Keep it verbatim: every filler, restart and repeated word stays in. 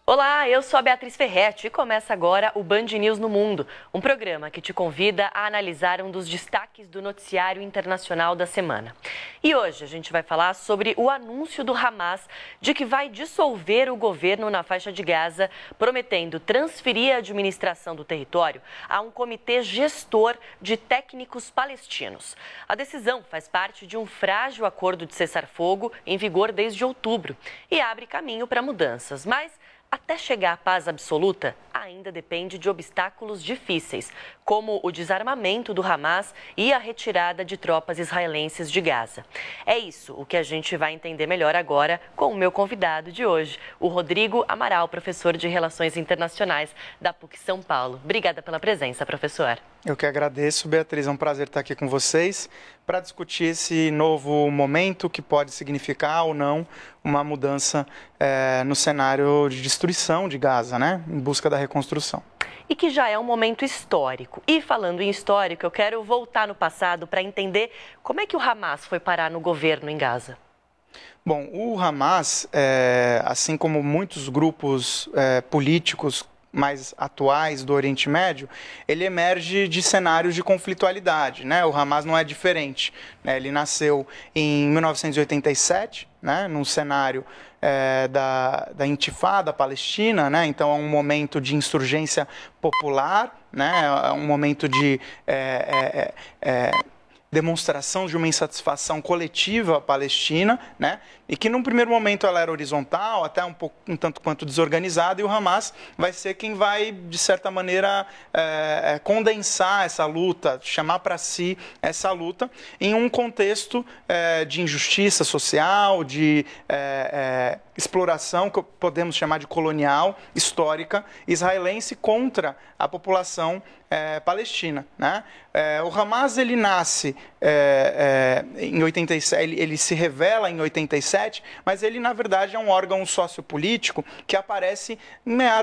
Olá, eu sou a Beatriz Ferretti e começa agora o Band News no Mundo, um programa que te convida a analisar um dos destaques do noticiário internacional da semana. E hoje a gente vai falar sobre o anúncio do Hamas de que vai dissolver o governo na faixa de Gaza, prometendo transferir a administração do território a um comitê gestor de técnicos palestinos. A decisão faz parte de um frágil acordo de cessar-fogo em vigor desde outubro e abre caminho para mudanças, mas até chegar à paz absoluta, ainda depende de obstáculos difíceis, como o desarmamento do Hamas e a retirada de tropas israelenses de Gaza. É isso o que a gente vai entender melhor agora com o meu convidado de hoje, o Rodrigo Amaral, professor de Relações Internacionais da PUC São Paulo. Obrigada pela presença, professor. Eu que agradeço, Beatriz. É um prazer estar aqui com vocês para discutir esse novo momento que pode significar ou não uma mudança é, no cenário de destruição de Gaza, né? Em busca da reconstrução. E que já é um momento histórico. E falando em histórico, eu quero voltar no passado para entender como é que o Hamas foi parar no governo em Gaza. Bom, o Hamas, é, assim como muitos grupos é, políticos mais atuais do Oriente Médio, ele emerge de cenários de conflitualidade, né? O Hamas não é diferente, né? Ele nasceu em mil novecentos e oitenta e sete, né? Num cenário é, da, da Intifada palestina, né? Então é um momento de insurgência popular, né? É um momento de é, é, é, demonstração de uma insatisfação coletiva palestina, né? E que num primeiro momento ela era horizontal, até um pouco um tanto quanto desorganizada, e o Hamas vai ser quem vai, de certa maneira, é, condensar essa luta, chamar para si essa luta em um contexto é, de injustiça social, de é, é, exploração, que podemos chamar de colonial, histórica, israelense contra a população é, palestina, né? É, o Hamas ele nasce é, é, em oitenta e sete, ele, ele se revela em oitenta e sete, mas ele na verdade é um órgão sociopolítico que aparece em